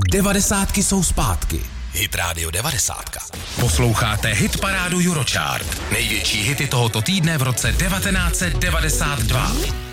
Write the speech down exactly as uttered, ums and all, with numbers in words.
Devadesátky jsou zpátky. Hit Radio devadesátka. Posloucháte hit parádu Eurochart. Největší hity tohoto týdne v roce devatenáct set devadesát dva.